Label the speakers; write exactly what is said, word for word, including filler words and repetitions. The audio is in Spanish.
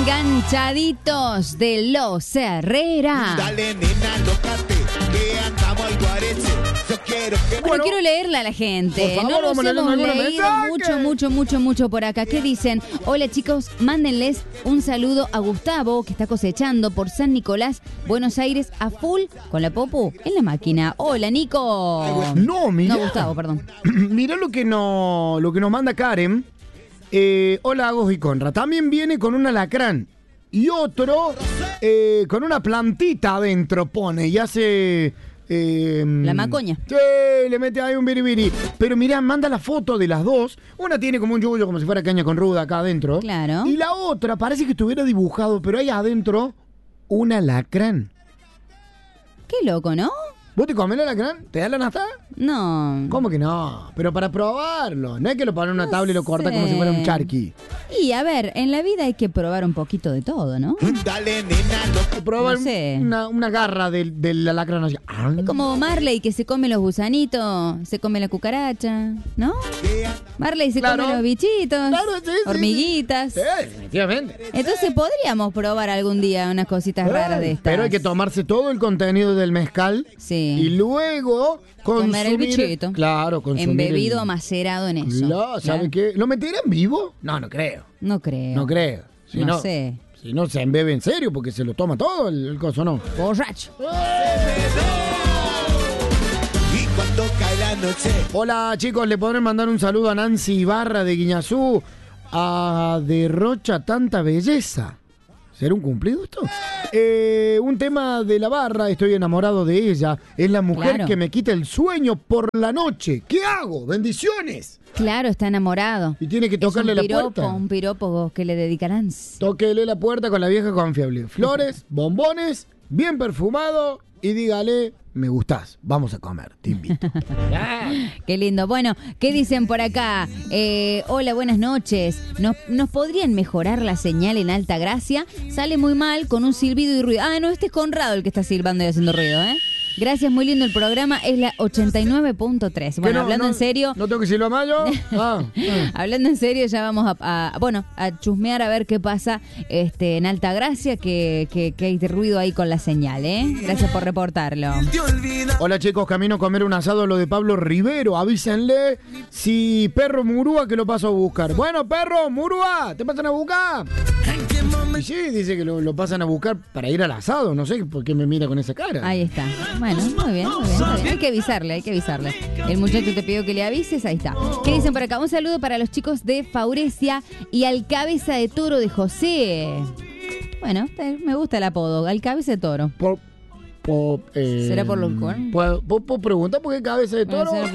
Speaker 1: Enganchaditos de los Herrera.
Speaker 2: Dale, nena, lócate, que andamos al guarece. Yo quiero que...
Speaker 1: Bueno,
Speaker 3: Bueno,
Speaker 1: quiero leerle a la gente.
Speaker 3: por favor,
Speaker 1: no nos
Speaker 3: vamos leyendo
Speaker 1: hemos
Speaker 3: algunos
Speaker 1: leído
Speaker 3: mensajes.
Speaker 1: mucho, mucho, mucho, mucho por acá. ¿Qué dicen? Hola chicos, mándenles un saludo a Gustavo, que está cosechando por San Nicolás, Buenos Aires, a full con la popu en la máquina. Hola, Nico.
Speaker 3: No, mira.
Speaker 1: No, Gustavo, perdón.
Speaker 3: Mirá lo que, no, lo que nos manda Karen. Eh, hola, Agos y Conra. También viene con un alacrán. Y otro eh, con una plantita adentro pone y hace... Eh,
Speaker 1: La macoña.
Speaker 3: Sí, le mete ahí un biribiri. Pero mirá, manda la foto de las dos. Una tiene como un yuyo, como si fuera caña con ruda acá adentro.
Speaker 1: Claro.
Speaker 3: Y la otra parece que estuviera dibujado, pero hay adentro un alacrán.
Speaker 1: Qué loco, ¿no?
Speaker 3: ¿Vos te comés el alacrán? ¿Te da la nafta?
Speaker 1: No.
Speaker 3: ¿Cómo que no? Pero para probarlo. No es que lo pones en una
Speaker 1: No
Speaker 3: tabla y lo cortas
Speaker 1: sé.
Speaker 3: como si fuera un charqui.
Speaker 1: Y a ver, en la vida hay que probar un poquito de todo, ¿no?
Speaker 2: Dale, nena, lócate.
Speaker 3: Probar
Speaker 1: No sé.
Speaker 3: una, una garra del, del alacrán así. Ah.
Speaker 1: Es como Marley que se come los gusanitos, se come la cucaracha, ¿no? Marley se
Speaker 3: Claro.
Speaker 1: come los bichitos,
Speaker 3: Claro, sí, sí,
Speaker 1: hormiguitas.
Speaker 3: Sí, definitivamente.
Speaker 1: Entonces podríamos probar algún día unas cositas raras de estas.
Speaker 3: Pero hay que tomarse todo el contenido del mezcal.
Speaker 1: Sí.
Speaker 3: Y luego consumir.
Speaker 1: Comer el bichito.
Speaker 3: Claro, consumir.
Speaker 1: Embebido
Speaker 3: el...
Speaker 1: o macerado en eso.
Speaker 3: No, ¿sabe
Speaker 1: Claro.
Speaker 3: qué? ¿Lo meterán vivo? No, no creo.
Speaker 1: No creo.
Speaker 3: No creo. Si
Speaker 1: No
Speaker 3: no,
Speaker 1: sé.
Speaker 3: Si no, se embebe en serio porque se lo toma todo el, el coso, ¿no?
Speaker 1: Borracho.
Speaker 2: Y cuando cae la noche,
Speaker 3: Hola chicos, le podrán mandar un saludo a Nancy Ibarra de Guiñazú. A derrocha tanta belleza. ¿Será un cumplido esto? Eh, un tema de la barra, estoy enamorado de ella. Es la mujer
Speaker 1: Claro.
Speaker 3: que me quita el sueño por la noche. ¿Qué hago? ¡Bendiciones!
Speaker 1: Claro, está enamorado.
Speaker 3: Y tiene que tocarle
Speaker 1: es
Speaker 3: la
Speaker 1: un piropo,
Speaker 3: puerta.
Speaker 1: un piropo que le dedicarán.
Speaker 3: Tóquele la puerta con la vieja confiable. Flores, bombones, bien perfumado y dígale, me gustás, vamos a comer, te invito.
Speaker 1: Qué lindo. Bueno, ¿qué dicen por acá? Eh, hola, buenas noches. ¿Nos, ¿Nos podrían mejorar la señal en Alta Gracia? Sale muy mal con un silbido y ruido. Ah, no, este es Conrado el que está silbando y haciendo ruido, ¿eh? Gracias, muy lindo el programa. Es la ochenta y nueve punto tres. Bueno,
Speaker 3: ¿Qué no,
Speaker 1: hablando
Speaker 3: no-
Speaker 1: en serio...
Speaker 3: ¿No tengo que decirlo a Mayo? Ah, ah.
Speaker 1: Hablando en serio, ya vamos a, a- bueno, a chusmear a ver qué pasa este, en Alta Gracia, que, que, que hay de ruido ahí con la señal, ¿eh? Gracias por reportarlo.
Speaker 2: te olvida.
Speaker 3: Hola chicos, camino a comer un asado a lo de Pablo Rivero. Avísenle si perro Murúa que lo paso a buscar. Bueno, perro Murúa, ¿te pasan a buscar?
Speaker 2: ¿En qué
Speaker 3: Y
Speaker 2: momento?
Speaker 3: sí, dice que lo, lo pasan a buscar para ir al asado. No sé por qué me mira con esa cara.
Speaker 1: Ahí está. Bueno, muy bien, muy bien, muy bien. Hay que avisarle, hay que avisarle. El muchacho te pidió que le avises, ahí está. ¿Qué dicen por acá? Un saludo para los chicos de Faurecia y al cabeza de toro de José. Bueno, te- me gusta el apodo, al cabeza de toro.
Speaker 3: Por, por, eh,
Speaker 1: ¿Será por los cuernos?
Speaker 3: Por, por, por preguntar por qué cabeza de
Speaker 1: Puede
Speaker 3: toro.
Speaker 1: ser